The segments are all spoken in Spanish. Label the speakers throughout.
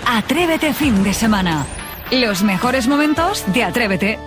Speaker 1: Atrévete fin de semana. Los mejores momentos de Atrévete.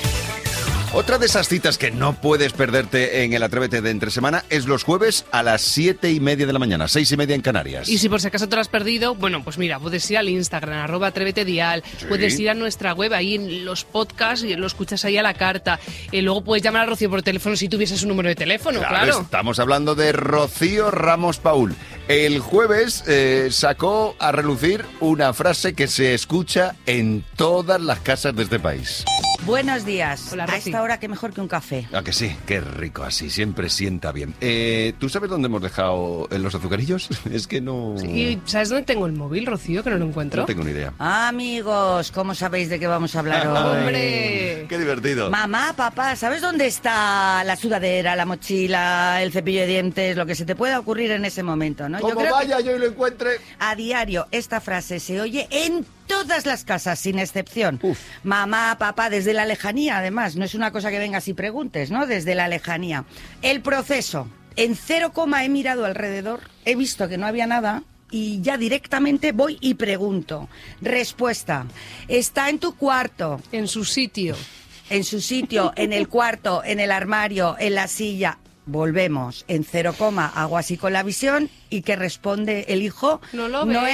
Speaker 2: Otra de esas citas que no puedes perderte en el Atrévete de entre semana es los jueves a las 7:30 de la mañana, 6:30 en Canarias.
Speaker 3: Y si por si acaso te lo has perdido, bueno, pues mira, puedes ir al Instagram, @atrévetedial, sí. Puedes ir a nuestra web, ahí en los podcasts, y lo escuchas ahí a la carta. Luego puedes llamar a Rocío por teléfono si tuvieses un número de teléfono, claro.
Speaker 2: Estamos hablando de Rocío Ramos Paul. El jueves sacó a relucir una frase que se escucha en todas las casas de este país.
Speaker 4: Buenos días.
Speaker 3: Hola,
Speaker 4: a esta hora qué mejor que un café.
Speaker 2: Ah, que sí, qué rico así, siempre sienta bien. ¿Tú sabes dónde hemos dejado los azucarillos? Es que no...
Speaker 3: Sí, ¿sabes dónde tengo el móvil, Rocío, que no lo encuentro?
Speaker 2: No tengo ni idea.
Speaker 4: Amigos, ¿cómo sabéis de qué vamos a hablar hoy?
Speaker 3: ¡Hombre!
Speaker 2: ¡Qué divertido!
Speaker 4: Mamá, papá, ¿sabes dónde está la sudadera, la mochila, el cepillo de dientes, lo que se te pueda ocurrir en ese momento, ¿no?
Speaker 2: Como vaya yo y lo encuentre...
Speaker 4: A diario esta frase se oye en todas las casas, sin excepción.
Speaker 2: Uf.
Speaker 4: Mamá, papá, desde la lejanía, además. No es una cosa que vengas y preguntes, ¿no? Desde la lejanía. El proceso. En 0, he mirado alrededor, he visto que no había nada y ya directamente voy y pregunto. Respuesta. Está en tu cuarto.
Speaker 3: En su sitio.
Speaker 4: En su sitio, en el cuarto, en el armario, en la silla. Volvemos en 0, hago así con la visión y que responde el hijo,
Speaker 3: no lo veo.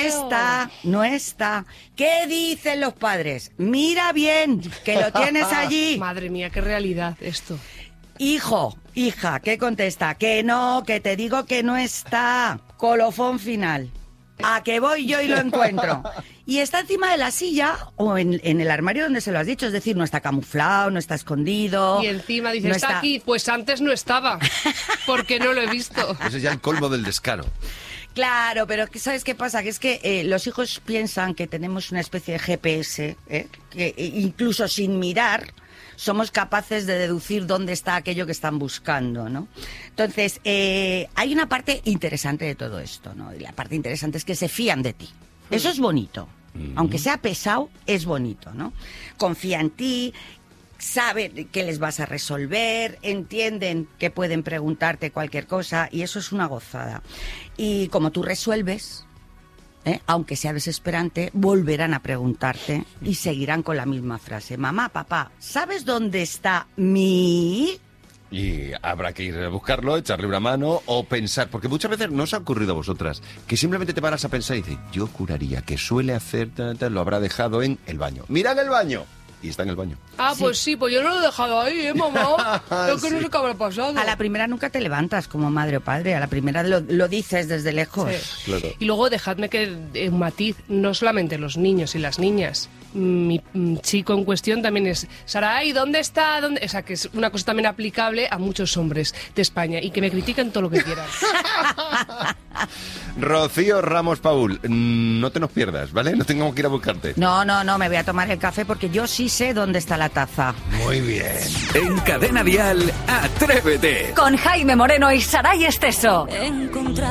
Speaker 4: No está. ¿Qué dicen los padres? Mira bien, que lo tienes allí.
Speaker 3: Madre mía, qué realidad esto.
Speaker 4: Hijo, hija, ¿qué contesta? Que no, que te digo que no está. Colofón final. A que voy yo y lo encuentro. Y está encima de la silla o en el armario donde se lo has dicho. Es decir, no está camuflado, no está escondido.
Speaker 3: Y encima dice, no está aquí. Pues antes no estaba, porque no lo he visto.
Speaker 2: Ese es ya el colmo del descaro.
Speaker 4: Claro, pero ¿sabes qué pasa? Que es que los hijos piensan que tenemos una especie de GPS, que incluso sin mirar somos capaces de deducir dónde está aquello que están buscando, ¿no? Entonces, hay una parte interesante de todo esto, ¿no? Y la parte interesante es que se fían de ti. Eso es bonito. Aunque sea pesado, es bonito, ¿no? Confía en ti, saben que les vas a resolver, entienden que pueden preguntarte cualquier cosa y eso es una gozada. Y como tú resuelves, aunque sea desesperante, volverán a preguntarte y seguirán con la misma frase. Mamá, papá, ¿sabes dónde está mi...?
Speaker 2: Y habrá que ir a buscarlo, echarle una mano o pensar, porque muchas veces no os ha ocurrido a vosotras, que simplemente te paras a pensar y dices, yo juraría que suele hacer, lo habrá dejado en el baño. ¡Mira en el baño! Y está en el baño.
Speaker 3: Ah, sí. Pues sí, pues yo no lo he dejado ahí, mamá. Yo que no sé qué habrá pasado.
Speaker 4: A la primera nunca te levantas como madre o padre, a la primera lo dices desde lejos.
Speaker 3: Sí.
Speaker 2: Claro.
Speaker 3: Y luego dejadme que un matiz, no solamente los niños y las niñas. Mi chico en cuestión también es Saray, ¿dónde está? O sea, que es una cosa también aplicable a muchos hombres de España y que me critiquen todo lo que quieran.
Speaker 2: Rocío Ramos Paul, no te nos pierdas, ¿vale? No tengo que ir a buscarte.
Speaker 4: No, me voy a tomar el café porque yo sí sé dónde está la taza.
Speaker 2: Muy bien.
Speaker 5: En Cadena Dial, Atrévete.
Speaker 1: Con Jaime Moreno y Saray Esteso.
Speaker 6: Encontrar